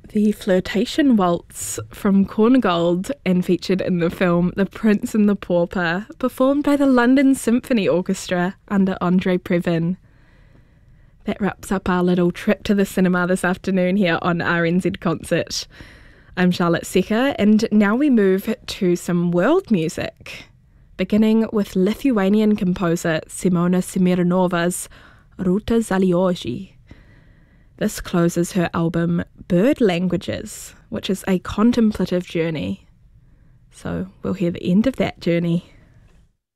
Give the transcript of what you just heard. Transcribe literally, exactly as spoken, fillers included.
the Flirtation Waltz from Korngold and featured in the film The Prince and the Pauper, performed by the London Symphony Orchestra under Andre Previn. That wraps up our little trip to the cinema this afternoon here on R N Z Concert. I'm Charlotte Secker, and now we move to some world music, beginning with Lithuanian composer Simona Smirnova's Ruta Zalioji. This closes her album Bird Languages, which is a contemplative journey. So we'll hear the end of that journey.